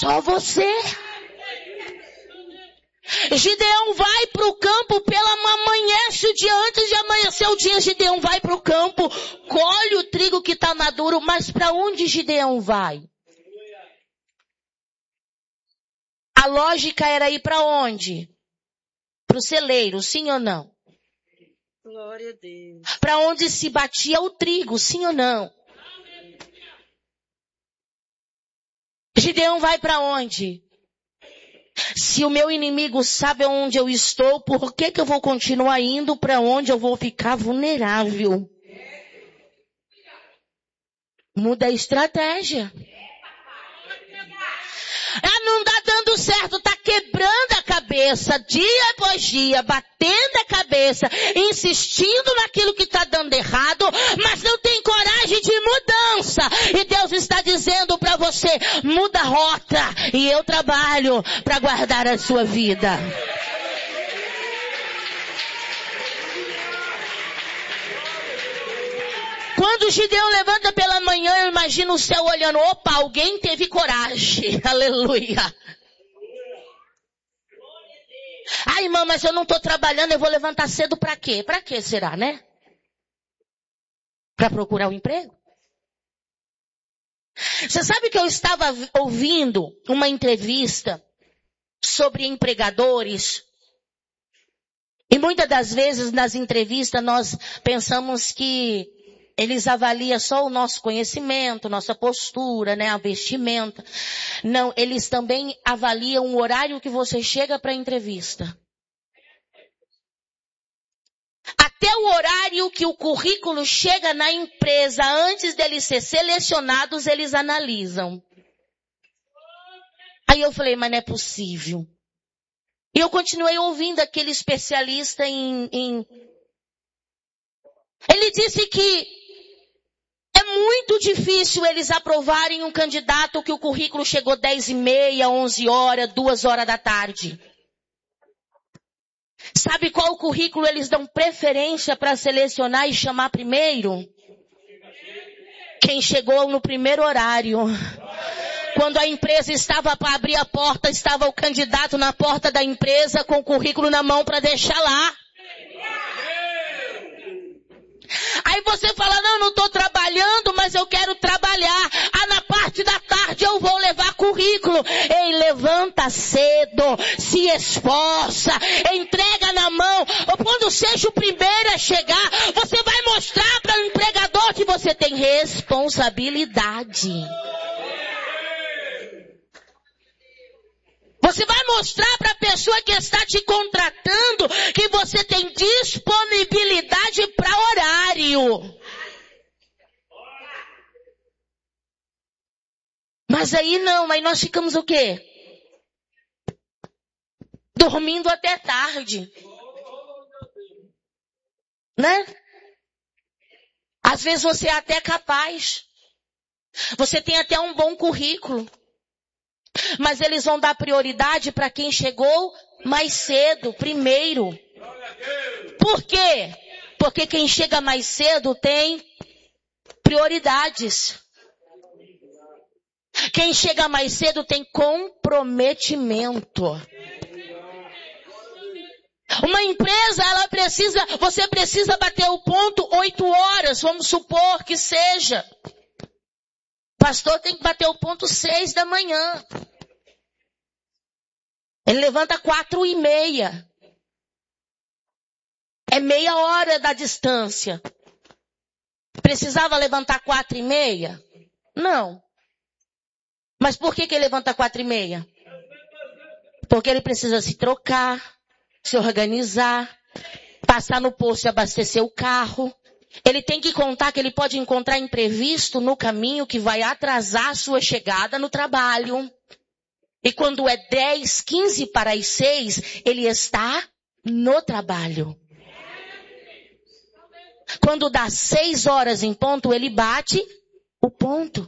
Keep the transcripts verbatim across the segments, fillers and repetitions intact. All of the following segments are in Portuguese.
Só você. Gideão vai para o campo pela manhã, amanhece o dia, antes de amanhecer o dia, Gideão vai para o campo, colhe o trigo que está maduro, mas para onde Gideão vai? A lógica era ir para onde? Para o celeiro, sim ou não? Glória a Deus. Para onde se batia o trigo, sim ou não? Gideão vai para onde? Se o meu inimigo sabe onde eu estou, por que que eu vou continuar indo para onde eu vou ficar vulnerável? Muda a estratégia. Ah, não tá dando certo, tá quebrando a cabeça, dia após dia, batendo a cabeça, insistindo naquilo que tá dando errado, mas não tem coragem de mudança. E Deus está dizendo para você, muda a rota, e eu trabalho para guardar a sua vida. Quando Gideão levanta pela manhã, eu imagino o céu olhando, opa, alguém teve coragem, aleluia. Ah, irmã, mas eu não estou trabalhando, eu vou levantar cedo para quê? Para quê será, né? Para procurar um emprego? Você sabe que eu estava ouvindo uma entrevista sobre empregadores? E muitas das vezes nas entrevistas nós pensamos que eles avaliam só o nosso conhecimento, nossa postura, né, a vestimenta. Não, eles também avaliam o horário que você chega para a entrevista. Até o horário que o currículo chega na empresa, antes deles ser selecionados, eles analisam. Aí eu falei, mas não é possível. E eu continuei ouvindo aquele especialista em... em... Ele disse que é muito difícil eles aprovarem um candidato que o currículo chegou dez e meia, onze horas, duas horas da tarde. Sabe qual currículo eles dão preferência para selecionar e chamar primeiro? Quem chegou no primeiro horário. Quando a empresa estava para abrir a porta, estava o candidato na porta da empresa com o currículo na mão para deixar lá. Aí você fala, não, não estou trabalhando, mas eu quero trabalhar. Ah, na parte da tarde eu vou levar currículo. Ei, levanta cedo, se esforça, entrega na mão. Quando seja o primeiro a chegar, você vai mostrar para o empregador que você tem responsabilidade. Você vai mostrar para a pessoa que está te contratando que você tem disponibilidade para horário. Mas aí não, aí nós ficamos o quê? Dormindo até tarde. Né? Às vezes você é até capaz. Você tem até um bom currículo. Mas eles vão dar prioridade para quem chegou mais cedo, primeiro. Por quê? Porque quem chega mais cedo tem prioridades. Quem chega mais cedo tem comprometimento. Uma empresa, ela precisa, você precisa bater o ponto oito horas, vamos supor que seja. Pastor tem que bater o ponto seis da manhã. Ele levanta quatro e meia. É meia hora da distância. Precisava levantar quatro e meia? Não. Mas por que que ele levanta quatro e meia? Porque ele precisa se trocar, se organizar, passar no posto e abastecer o carro. Ele tem que contar que ele pode encontrar imprevisto no caminho que vai atrasar a sua chegada no trabalho. E quando é dez, quinze para as seis, ele está no trabalho. Quando dá seis horas em ponto, ele bate o ponto.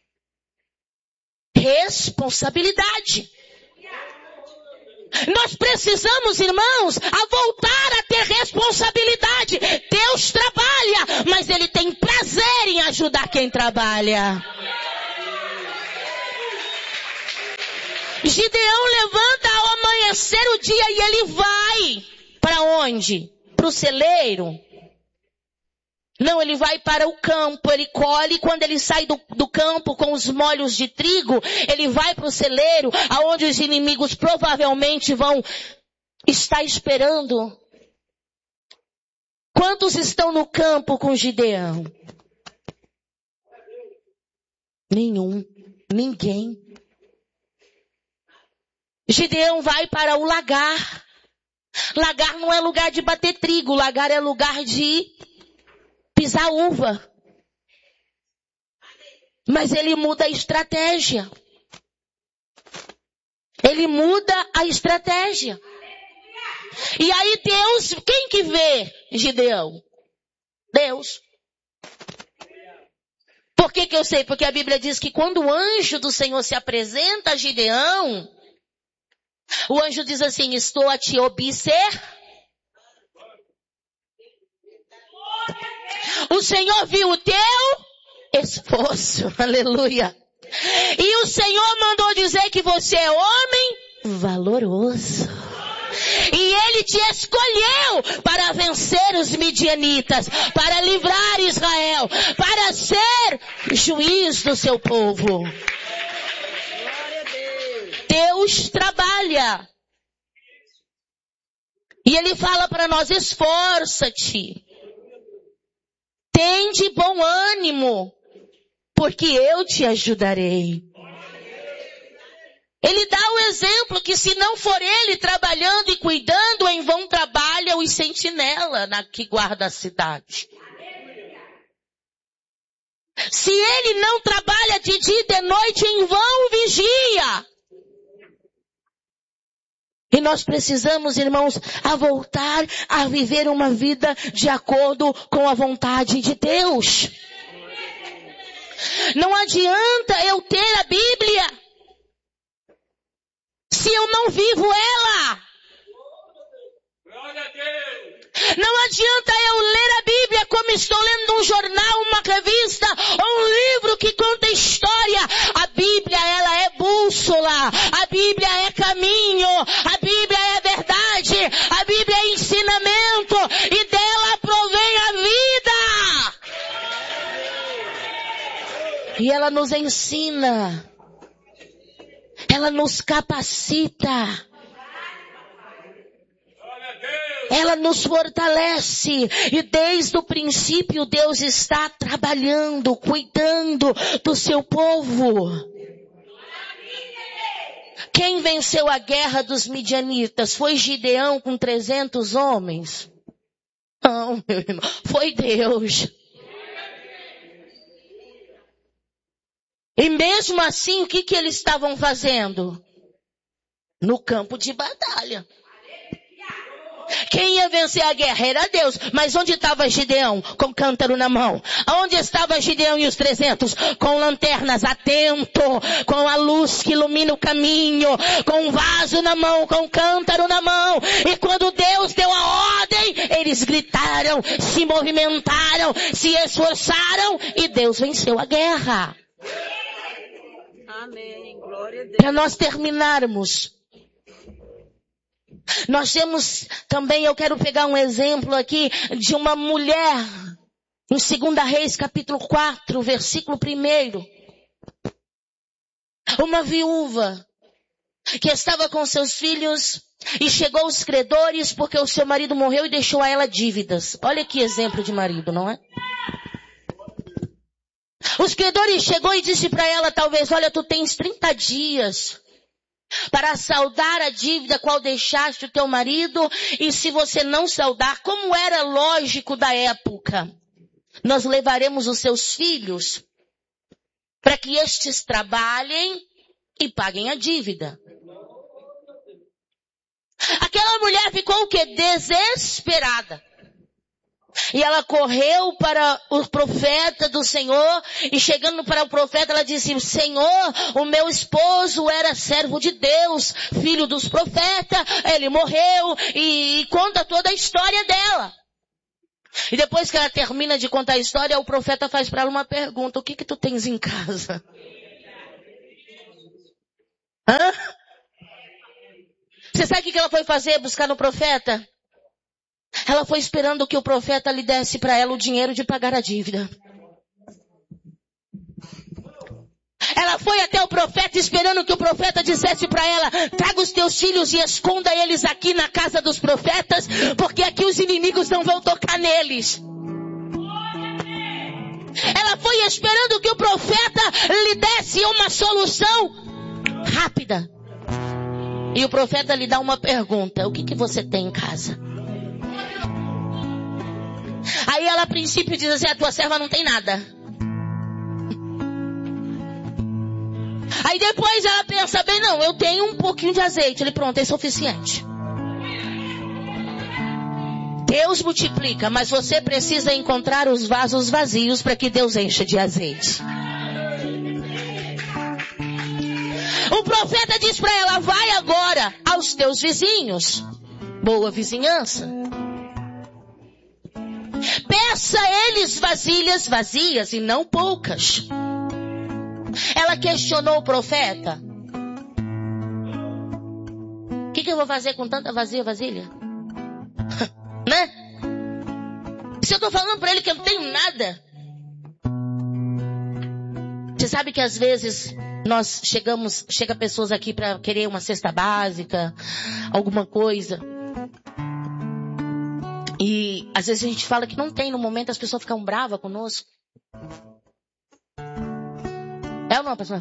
Responsabilidade. Nós precisamos, irmãos, a voltar a ter responsabilidade. Deus trabalha, mas Ele tem prazer em ajudar quem trabalha. Gideão levanta ao amanhecer o dia e ele vai para onde? Para o celeiro? Não, ele vai para o campo, ele colhe, quando ele sai do, do campo com os molhos de trigo, ele vai para o celeiro, aonde os inimigos provavelmente vão estar esperando. Quantos estão no campo com Gideão? Nenhum, ninguém. Gideão vai para o lagar. Lagar não é lugar de bater trigo, lagar é lugar de pisar uva. Mas ele muda a estratégia. Ele muda a estratégia. E aí Deus, quem que vê Gideão? Deus. Por que que eu sei? Porque a Bíblia diz que quando o anjo do Senhor se apresenta a Gideão, o anjo diz assim, estou a te observar. O Senhor viu o teu esforço, aleluia. E o Senhor mandou dizer que você é homem valoroso. E Ele te escolheu para vencer os midianitas, para livrar Israel, para ser juiz do seu povo. Deus trabalha. E Ele fala para nós, esforça-te. Tem de bom ânimo, porque eu te ajudarei. Ele dá o exemplo que se não for ele trabalhando e cuidando, em vão trabalha os sentinela na que guarda a cidade. Se ele não trabalha de dia e de noite, em vão vigia. E nós precisamos, irmãos, a voltar a viver uma vida de acordo com a vontade de Deus. Não adianta eu ter a Bíblia se eu não vivo ela. Não adianta eu ler a Bíblia como estou lendo um jornal, uma revista ou um livro que conta história. A Bíblia, ela é bússola. A Bíblia é caminho. A Bíblia é verdade. A Bíblia é ensinamento. E dela provém a vida. E ela nos ensina. Ela nos capacita. Ela nos fortalece. E desde o princípio Deus está trabalhando, cuidando do seu povo. Quem venceu a guerra dos midianitas? Foi Gideão com trezentos homens? Não, meu irmão. Foi Deus. E mesmo assim, o que que eles estavam fazendo? No campo de batalha. Quem ia vencer a guerra era Deus. Mas onde estava Gideão? Com cântaro na mão. Onde estava Gideão e os trezentos? Com lanternas, atento, com a luz que ilumina o caminho, com um vaso na mão, com um cântaro na mão. E quando Deus deu a ordem, eles gritaram, se movimentaram, se esforçaram e Deus venceu a guerra. Amém. Glória a Deus. Para nós terminarmos, nós temos também, eu quero pegar um exemplo aqui de uma mulher, em segunda Reis, capítulo quatro, versículo primeiro. Uma viúva que estava com seus filhos e chegou os credores porque o seu marido morreu e deixou a ela dívidas. Olha que exemplo de marido, não é? Os credores chegou e disse para ela, talvez, olha, tu tens trinta dias para saldar a dívida qual deixaste o teu marido, e se você não saldar, como era lógico da época, nós levaremos os seus filhos para que estes trabalhem e paguem a dívida. Aquela mulher ficou o quê? Desesperada. E ela correu para o profeta do Senhor, e chegando para o profeta, ela disse, Senhor, o meu esposo era servo de Deus, filho dos profetas, ele morreu, e, e conta toda a história dela. E depois que ela termina de contar a história, o profeta faz para ela uma pergunta, o que que tu tens em casa? Hã? Você sabe o que ela foi fazer? Buscar no profeta? Ela foi esperando que o profeta lhe desse para ela o dinheiro de pagar a dívida. Ela foi até o profeta esperando que o profeta dissesse para ela: traga os teus filhos e esconda eles aqui na casa dos profetas, porque aqui os inimigos não vão tocar neles. Ela foi esperando que o profeta lhe desse uma solução rápida. E o profeta lhe dá uma pergunta: o que que você tem em casa? Aí ela a princípio diz assim: a tua serva não tem nada. Aí depois ela pensa bem: não, eu tenho um pouquinho de azeite. Ele: pronto, é suficiente. Deus multiplica, mas você precisa encontrar os vasos vazios para que Deus encha de azeite. O profeta diz para ela: vai agora aos teus vizinhos. Boa vizinhança. Peça a eles vasilhas vazias e não poucas. Ela questionou o profeta: o que, que eu vou fazer com tanta vazia vasilha? Né? Se eu estou falando para ele que eu não tenho nada. Você sabe que às vezes nós chegamos, chega pessoas aqui para querer uma cesta básica, alguma coisa. E às vezes a gente fala que não tem no momento, as pessoas ficam bravas conosco. É ou não, pessoal?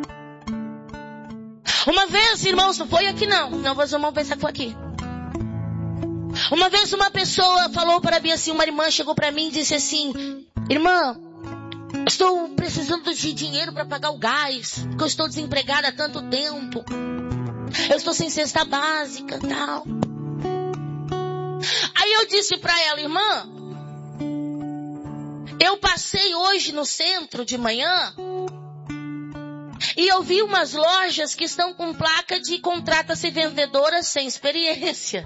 Uma vez, irmãos, não foi aqui não. Não, vocês vão pensar que foi aqui. Uma vez uma pessoa falou para mim assim, uma irmã chegou para mim e disse assim: irmã, estou precisando de dinheiro para pagar o gás, porque eu estou desempregada há tanto tempo. Eu estou sem cesta básica e tal. Aí eu disse para ela: irmã, eu passei hoje no centro de manhã e eu vi umas lojas que estão com placa de contrata-se vendedora sem experiência.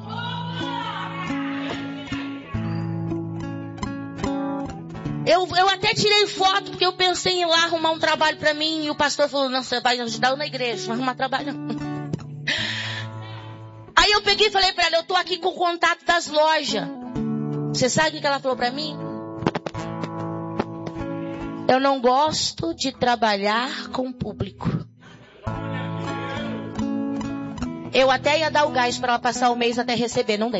Eu, eu até tirei foto porque eu pensei em ir lá arrumar um trabalho para mim e o pastor falou: não, você vai ajudar eu na igreja, não vai arrumar trabalho não. Aí eu peguei e falei para ela: eu tô aqui com o contato das lojas. Você sabe o que ela falou para mim? Eu não gosto de trabalhar com o público. Eu até ia dar o gás para ela passar o mês até receber, não dei.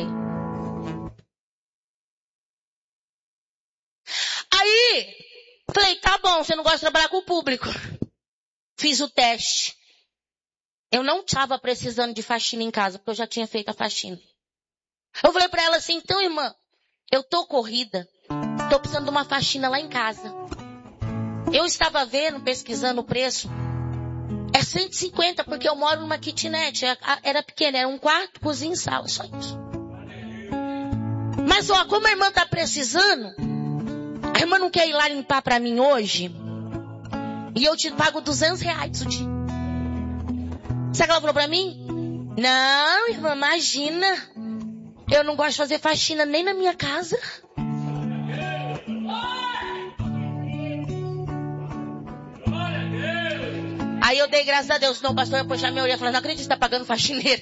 Aí, falei: tá bom, você não gosta de trabalhar com o público. Fiz o teste. Eu não estava precisando de faxina em casa, porque eu já tinha feito a faxina. Eu falei para ela assim: então, irmã, eu tô corrida, tô precisando de uma faxina lá em casa. Eu estava vendo, pesquisando o preço. É cento e cinquenta, porque eu moro numa kitnet. Era pequena, era um quarto, cozinha e sala, só isso. Mas ó, como a irmã tá precisando, a irmã não quer ir lá limpar para mim hoje? E eu te pago duzentos reais o dia. Sabe o que ela falou para mim? Não, irmã, imagina. Eu não gosto de fazer faxina nem na minha casa. Aí eu dei graças a Deus, senão o pastor ia puxar minha orelha e falar: não acredito que você está pagando faxineira.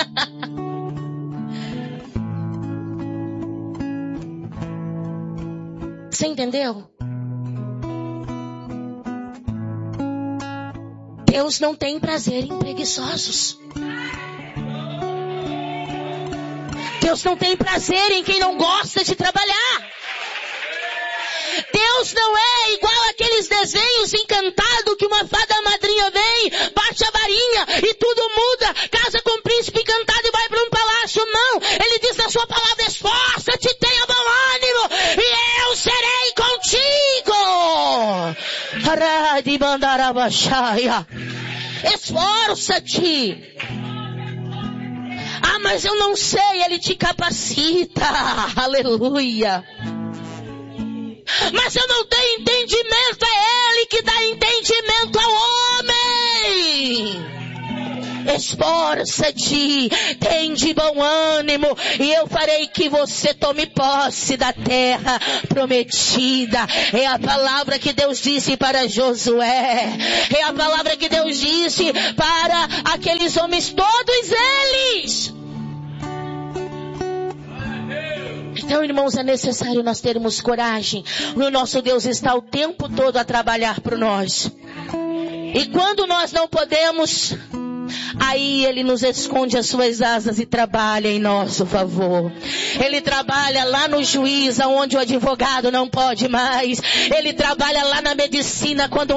Você entendeu? Deus não tem prazer em preguiçosos. Deus não tem prazer em quem não gosta de trabalhar. Deus não é igual aqueles desenhos encantados que uma fada madrinha vem, bate a varinha e tudo muda, casa com o príncipe encantado e vai para um palácio. Não, ele diz na sua palavra: esforça-te, tenha bom ânimo e eu serei contigo. Esforça-te. Ah, mas eu não sei, ele te capacita. Aleluia. Mas eu não tenho entendimento, é ele que dá entendimento ao homem. esforça-te, tem de bom ânimo, e eu farei que você tome posse da terra prometida. É a palavra que Deus disse para Josué, é a palavra que Deus disse para aqueles homens, todos eles. Então, irmãos, é necessário nós termos coragem. O nosso Deus está o tempo todo a trabalhar por nós. E quando nós não podemos, aí Ele nos esconde as suas asas e trabalha em nosso favor. Ele trabalha lá no juiz, onde o advogado não pode mais. Ele trabalha lá na medicina, quando